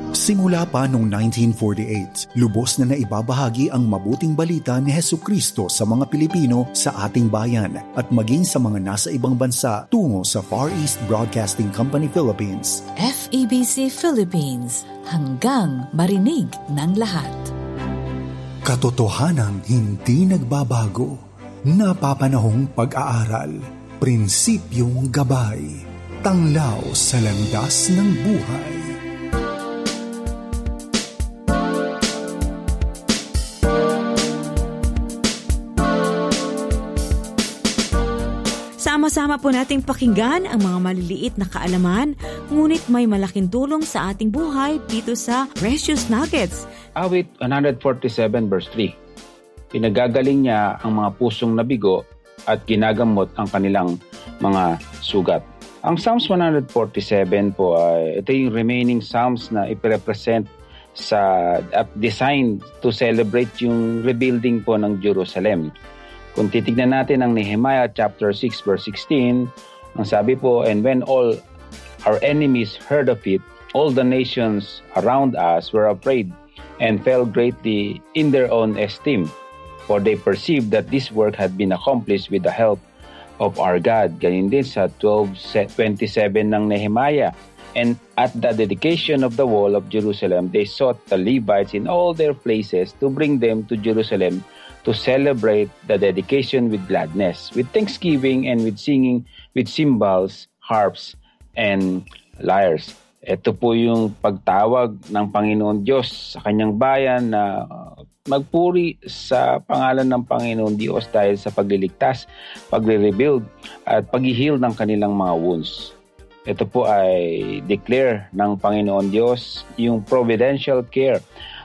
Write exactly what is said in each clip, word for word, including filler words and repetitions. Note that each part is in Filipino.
Simula pa noong nineteen forty-eight, lubos na naibabahagi ang mabuting balita ni Hesukristo sa mga Pilipino sa ating bayan at maging sa mga nasa ibang bansa tungo sa Far East Broadcasting Company Philippines. F E B C Philippines, hanggang marinig ng lahat. Katotohanang hindi nagbabago, napapanahong pag-aaral, prinsipyong gabay, tanglaw sa landas ng buhay. Sama-sama po nating pakinggan ang mga maliliit na kaalaman, ngunit may malaking tulong sa ating buhay dito sa Precious Nuggets. Awit one forty-seven verse three. Pinagagaling niya ang mga pusong nabigo at ginagamot ang kanilang mga sugat. Ang Psalms one forty-seven po ay ito yung remaining Psalms na ipirepresent sa at designed to celebrate yung rebuilding po ng Jerusalem. Kung titignan natin ang Nehemiah chapter six verse sixteen, ang sabi po, and when all our enemies heard of it, all the nations around us were afraid and fell greatly in their own esteem, for they perceived that this work had been accomplished with the help of our God. Ganyan din sa twelve twenty-seven ng Nehemiah. And at the dedication of the wall of Jerusalem, they sought the Levites in all their places to bring them to Jerusalem to celebrate the dedication with gladness, with thanksgiving, and with singing with cymbals, harps, and lyres. Ito po yung pagtawag ng Panginoon Diyos sa kanyang bayan na magpuri sa pangalan ng Panginoon Diyos dahil sa pagliligtas, pagre-rebuild, at pag-heal ng kanilang mga wounds. Ito po ay declare ng Panginoon Diyos yung providential care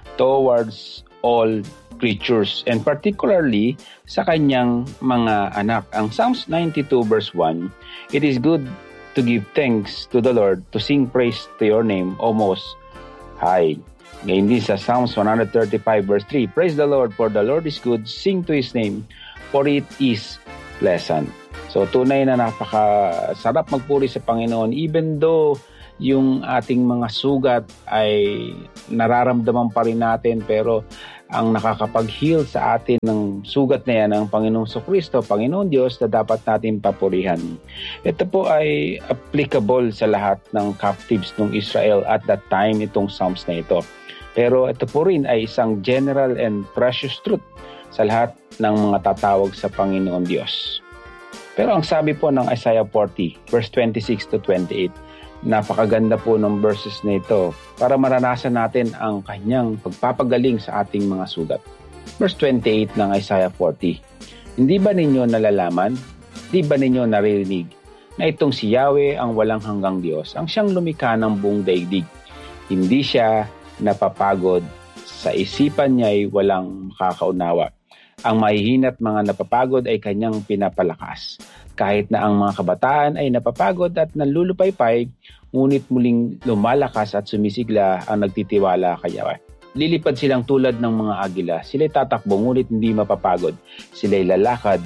towards all creatures, and particularly sa kanyang mga anak. Ang Psalms ninety-two verse one, it is good to give thanks to the Lord, to sing praise to your name, O Most High. Ngayon din sa Psalms one thirty-five verse three, praise the Lord, for the Lord is good, sing to His name, for it is pleasant. So tunay na napakasarap magpuri sa Panginoon, even though yung ating mga sugat ay nararamdaman pa rin natin, pero ang nakakapag-heal sa atin ng sugat na yan ang Panginoong Jesucristo, Panginoon Diyos, na dapat natin papurihan. Ito po ay applicable sa lahat ng captives ng Israel at that time, itong Psalms na ito. Pero ito po rin ay isang general and precious truth sa lahat ng mga tatawag sa Panginoon Diyos. Pero ang sabi po ng Isaiah forty, verse twenty-six to twenty-eight, napakaganda po ng verses na ito para maranasan natin ang kanyang pagpapagaling sa ating mga sugat. Verse twenty-eight ng Isaiah forty, hindi ba ninyo nalalaman, di ba ninyo naririnig, na itong si Yahweh ang walang hanggang Diyos, ang siyang lumikha ng buong daigdig. Hindi siya napapagod, sa isipan niya'y walang makakaunawa. Ang mahihina't mga napapagod ay kanyang pinapalakas. Kahit na ang mga kabataan ay napapagod at nanlulupaypay, ngunit muling lumalakas at sumisigla ang nagtitiwala kay Yahweh. Lilipad silang tulad ng mga agila. Sila'y tatakbo, ngunit hindi mapapagod. Sila'y lalakad,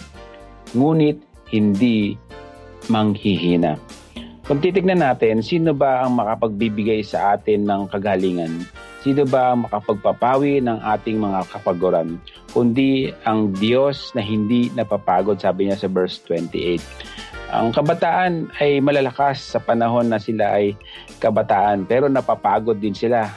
ngunit hindi manghihina. Kung titignan natin, sino ba ang makapagbibigay sa atin ng kagalingan? Sino ba ang makapagpapawi ng ating mga kapaguran? Kundi ang Diyos na hindi napapagod, sabi niya sa verse twenty-eight. Ang kabataan ay malalakas sa panahon na sila ay kabataan, pero napapagod din sila.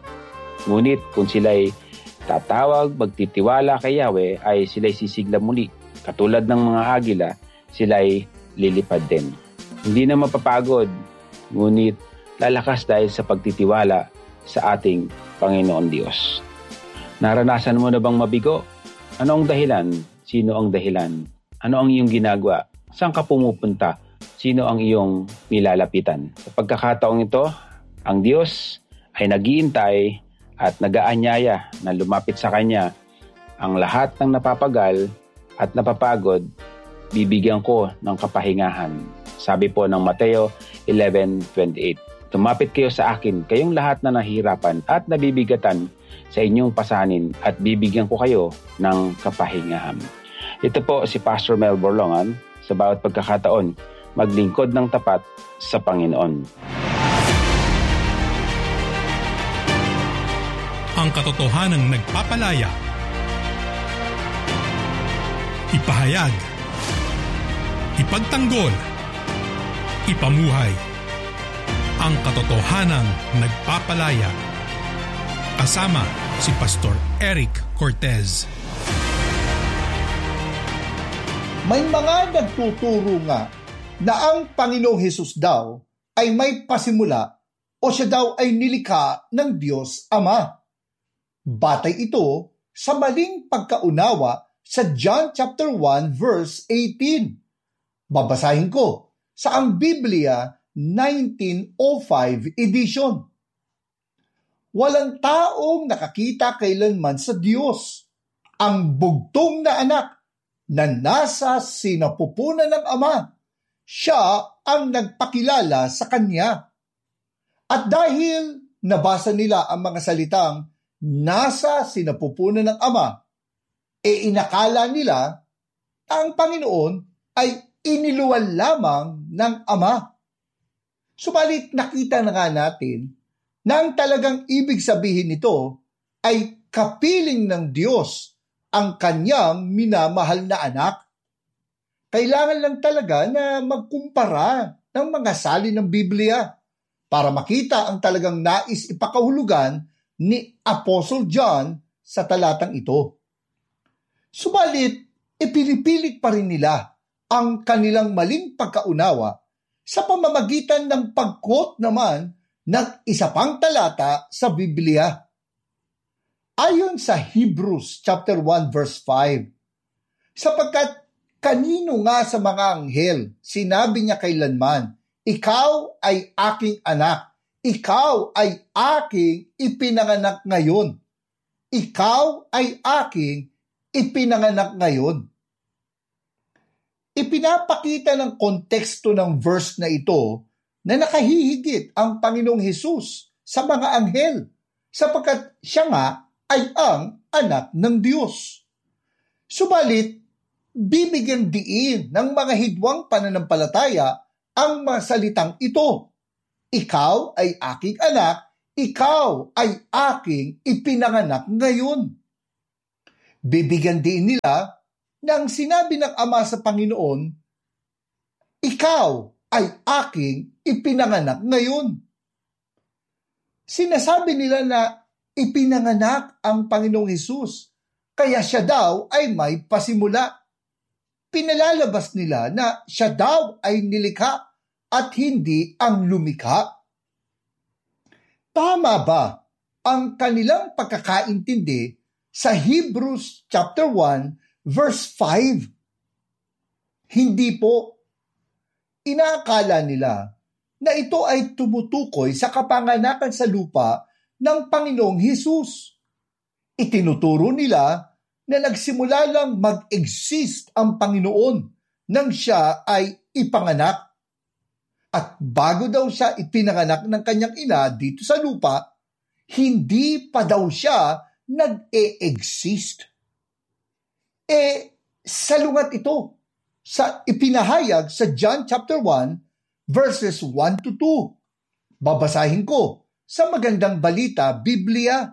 Ngunit kung sila ay tatawag, magtitiwala kay Yahweh, ay sila ay sisigla muli. Katulad ng mga agila, sila ay lilipad din. Hindi na mapapagod, ngunit lalakas dahil sa pagtitiwala sa ating Panginoon Diyos. Naranasan mo na bang mabigo? Ano ang dahilan? Sino ang dahilan? Ano ang iyong ginagawa? Saan ka pumupunta? Sino ang iyong nilalapitan? Sa pagkakataong ito, ang Diyos ay nag-iintay at nag-aanyaya na lumapit sa Kanya. Ang lahat ng napapagal at napapagod, bibigyan ko ng kapahingahan. Sabi po ng Mateo eleven twenty-eight. Tumapit kayo sa akin, kayong lahat na nahihirapan at nabibigatan sa inyong pasanin, at bibigyan ko kayo ng kapahingahan. Ito po si Pastor Mel Borlongan, sa bawat pagkakataon, maglingkod ng tapat sa Panginoon. ang katotohanang nagpapalaya. Ipahayag, ipagtanggol, ipamuhay ang katotohanang nagpapalaya. Kasama si Pastor Eric Cortez. May mga nagtuturo nga na ang Panginoong Hesus daw ay may pasimula o siya daw ay nilikha ng Diyos Ama. Batay ito sa maling pagkaunawa sa John chapter one verse eighteen. Babasahin ko sa ang Biblia nineteen oh five edition. Walang taong nakakita kailanman sa Diyos. Ang bugtong na anak na nasa sinapupunan ng Ama, siya ang nagpakilala sa Kanya. At dahil nabasa nila ang mga salitang nasa sinapupunan ng Ama, e inakala nila ang Panginoon ay iniluwal lamang ng Ama. Subalit nakita na nga natin na ang talagang ibig sabihin nito ay kapiling ng Diyos ang kanyang minamahal na anak. Kailangan lang talaga na magkumpara ng mga salin ng Biblia para makita ang talagang nais ipakahulugan ni Apostle John sa talatang ito. Subalit, ipinipilit pa rin nila ang kanilang maling pagkaunawa sa pamamagitan ng pag-quote naman ng isa pang talata sa Biblia. Ayon sa Hebrews chapter one verse five, sapagkat kanino nga sa mga anghel sinabi niya kailanman, ikaw ay aking anak, ikaw ay aking ipinanganak ngayon, ikaw ay aking ipinanganak ngayon. Ipinapakita ng konteksto ng verse na ito na nakahihigit ang Panginoong Hesus sa mga anghel, sapagkat siya nga ay ang anak ng Diyos. Subalit, bibigyan diin ng mga hidwang pananampalataya ang mga salitang ito. Ikaw ay aking anak, ikaw ay aking ipinanganak ngayon. Bibigyan diin nila nang sinabi ng Ama sa Panginoon, ikaw ay aking ipinanganak ngayon. Sinasabi nila na ipinanganak ang Panginoong Hesus, kaya siya daw ay may pasimula. Pinalalabas nila na siya daw ay nilikha at hindi ang lumikha. Tama ba ang kanilang pagkakaintindi sa Hebrews chapter one verse five? Hindi po. Inaakala nila na ito ay tumutukoy sa kapanganakan sa lupa ng Panginoong Hesus. Itinuturo nila na nagsimula lang mag-exist ang Panginoon nang siya ay ipanganak. At bago daw siya ipinanganak ng kanyang ina dito sa lupa, hindi pa daw siya nag-e-exist. Eh, salungat ito sa ipinahayag sa John chapter one verses one to two. Babasahin ko sa Magandang Balita, Biblia.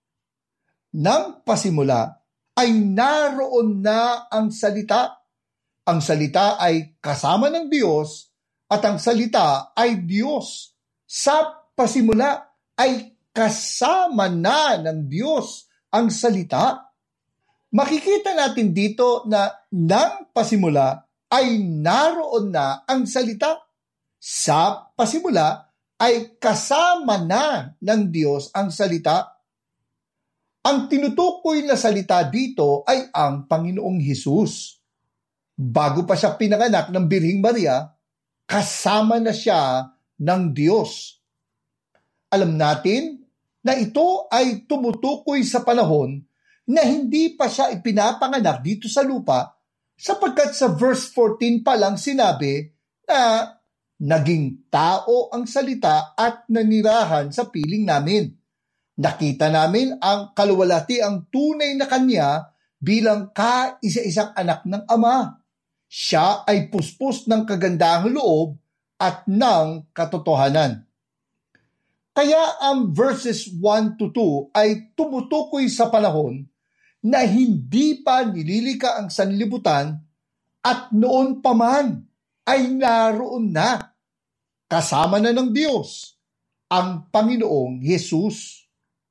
Nang pasimula ay naroon na ang salita. Ang salita ay kasama ng Diyos at ang salita ay Diyos. Sa pasimula ay kasama na ng Diyos ang salita. Makikita natin dito na nang pasimula ay naroon na ang salita. Sa pasimula ay kasama na ng Diyos ang salita. Ang tinutukoy na salita dito ay ang Panginoong Hesus. Bago pa siya pinanganak ng Birhing Maria, kasama na siya ng Diyos. Alam natin na ito ay tumutukoy sa panahon na hindi pa siya ipinapanganak dito sa lupa, sapagkat sa verse fourteen pa lang sinabi na naging tao ang salita at nanirahan sa piling namin. Nakita namin ang kaluwalhati ang tunay na kanya bilang kaisa-isang anak ng Ama. Siya ay puspos ng kagandahang loob at ng katotohanan. Kaya ang verses one to two ay tumutukoy sa panahon na hindi pa nililika ang sanlibutan at noon pa man ay naroon na kasama na ng Diyos ang Panginoong Hesus.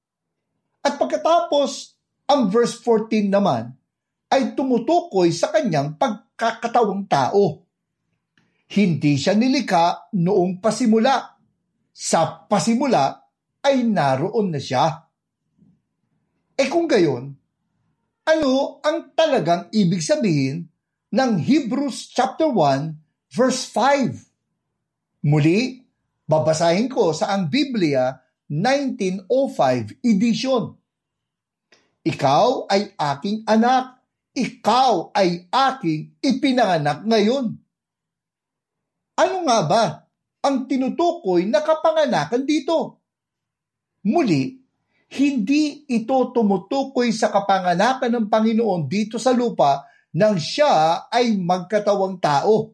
At pagkatapos, ang verse fourteen naman ay tumutukoy sa kanyang pagkakatawang tao. Hindi siya nilikha noong pasimula. Sa pasimula ay naroon na siya. E kung gayon, ano ang talagang ibig sabihin ng Hebrews chapter one verse five? Muli, babasahin ko sa ang Biblia nineteen oh five edition. Ikaw ay aking anak, ikaw ay aking ipinanganak ngayon. Ano nga ba ang tinutukoy na kapanganakan dito? Muli, hindi ito tumutukoy sa kapanganakan ng Panginoon dito sa lupa nang siya ay magkatawang tao.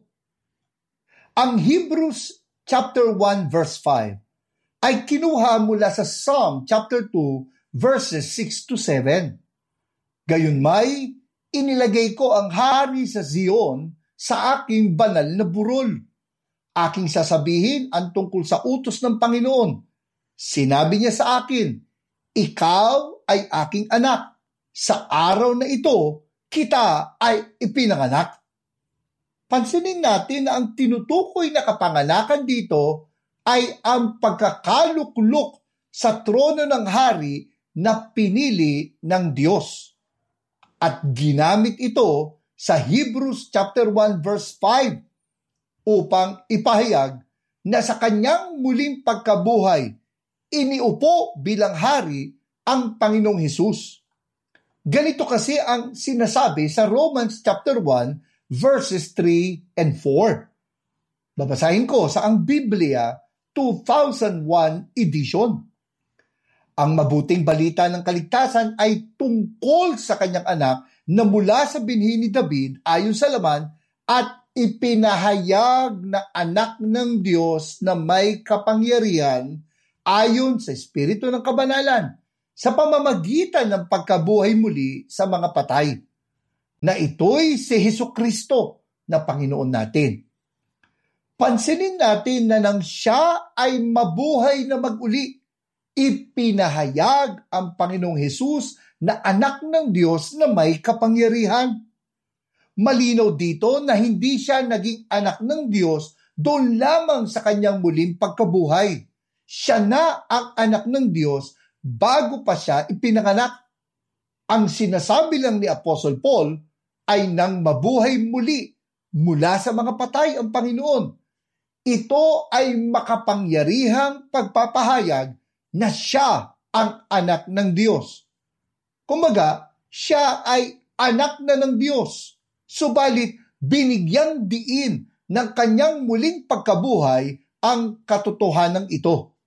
Ang Hebrews chapter one verse five ay kinuha mula sa Psalm chapter two verses six to seven. Gayunmay, inilagay ko ang hari sa Zion sa aking banal na burol. Aking sasabihin ang tungkol sa utos ng Panginoon. Sinabi niya sa akin, ikaw ay aking anak. Sa araw na ito, kita ay ipinanganak. Pansinin natin na ang tinutukoy na kapanganakan dito ay ang pagkakaluklok sa trono ng hari na pinili ng Diyos. At ginamit ito sa Hebrews chapter one verse five upang ipahayag na sa kanyang muling pagkabuhay, iniupo bilang hari ang Panginoong Hesus. Ganito kasi ang sinasabi sa Romans chapter one verses three and four. Babasahin ko sa ang Biblia two thousand one edition. Ang mabuting balita ng kaligtasan ay tungkol sa kanyang anak na mula sa binhi ni David ayon sa laman at ipinahayag na anak ng Diyos na may kapangyarihan ayon sa Espiritu ng Kabanalan sa pamamagitan ng pagkabuhay muli sa mga patay, na ito'y si Hesukristo na Panginoon natin. Pansinin natin na nang siya ay mabuhay na mag-uli, ipinahayag ang Panginoong Hesus na anak ng Diyos na may kapangyarihan. Malinaw dito na hindi siya naging anak ng Diyos doon lamang sa kanyang muling pagkabuhay. Siya na ang anak ng Diyos bago pa siya ipinanganak. Ang sinasabi lang ni Apostle Paul ay nang mabuhay muli mula sa mga patay ang Panginoon. Ito ay makapangyarihang pagpapahayag na siya ang anak ng Diyos. Kumbaga, siya ay anak na ng Diyos. Subalit, binigyang diin ng kanyang muling pagkabuhay ang katotohanan ito.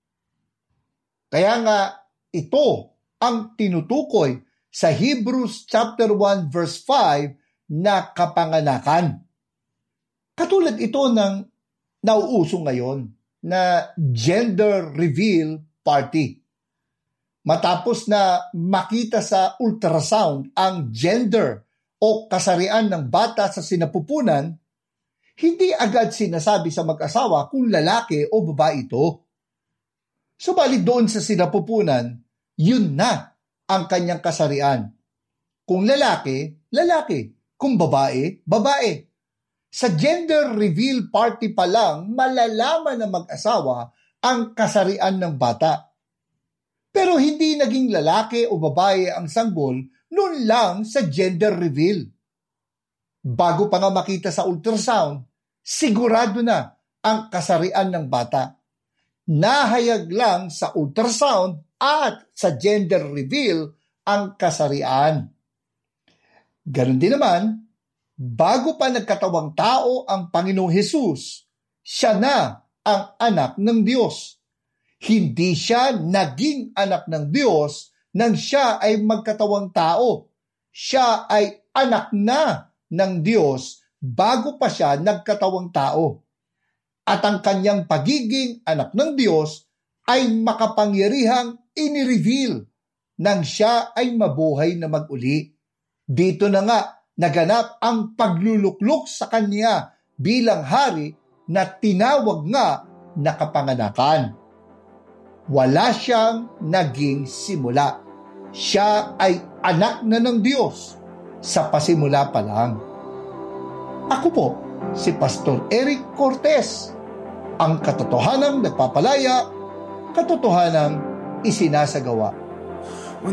Kaya nga, ito ang tinutukoy sa Hebrews chapter one verse five na kapanganakan. Katulad ito ng nauuso ngayon na gender reveal party. Matapos na makita sa ultrasound ang gender o kasarian ng bata sa sinapupunan, hindi agad sinasabi sa mag-asawa kung lalaki o babae ito. Subalit doon sa sinapupunan, yun na ang kanyang kasarian. Kung lalaki, lalaki. Kung babae, babae. Sa gender reveal party pa lang, malalaman ng mag-asawa ang kasarian ng bata. Pero hindi naging lalaki o babae ang sanggol noon lang sa gender reveal. Bago pa nga makita sa ultrasound, sigurado na ang kasarian ng bata. Nahayag lang sa ultrasound at sa gender reveal ang kasarian. Ganon din naman, bago pa nagkatawang tao ang Panginoong Hesus, siya na ang anak ng Diyos. Hindi siya naging anak ng Diyos nang siya ay magkatawang tao. Siya ay anak na ng Diyos bago pa siya nagkatawang tao. At ang kanyang pagiging anak ng Diyos ay makapangyarihang inireveal nang siya ay mabuhay na mag-uli. Dito na nga naganap ang pagluluklok sa kanya bilang hari na tinawag nga na kapanganakan. Wala siyang naging simula. Siya ay anak na ng Diyos sa pasimula pa lang. Ako po, si Pastor Eric Cortez, ang katotohanang nagpapalaya, katotohanang isinasagawa.